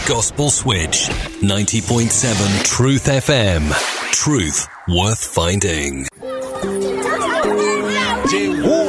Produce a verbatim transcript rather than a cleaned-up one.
Gospel Switch, ninety point seven Truth F M. Truth worth finding. J